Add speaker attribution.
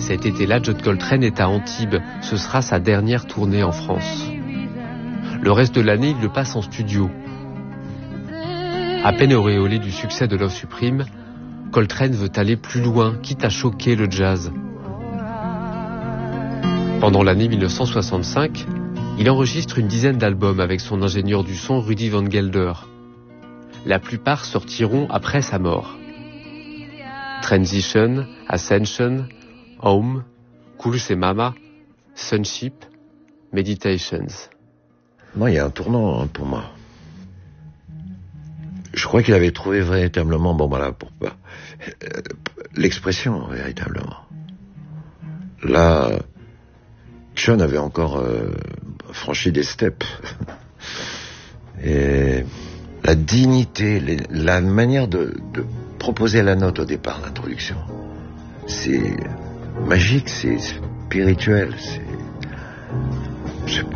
Speaker 1: Cet été-là, John Coltrane est à Antibes. Ce sera sa dernière tournée en France. Le reste de l'année, il le passe en studio. À peine auréolé du succès de Love Supreme, Coltrane veut aller plus loin, quitte à choquer le jazz. Pendant l'année 1965, il enregistre une dizaine d'albums avec son ingénieur du son Rudy Van Gelder. La plupart sortiront après sa mort. Transition, Ascension, Home, Cool c'est Mama, Sunship, Meditations.
Speaker 2: Moi, il y a un tournant pour moi. Je crois qu'il avait trouvé véritablement, l'expression véritablement. Là, John avait encore franchi des steps. Et la dignité, la manière de proposer la note au départ, l'introduction, c'est magique, c'est spirituel, c'est... Je sais pas.